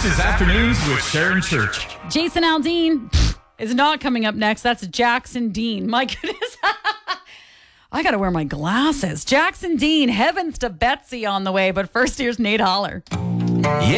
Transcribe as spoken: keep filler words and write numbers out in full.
This is Afternoons with Sharon Church. Jason Aldean is not coming up next. That's Jackson Dean. My goodness. I got to wear my glasses. Jackson Dean, Heavens to Betsy on the way. But first, here's Nate Holler. Yeah.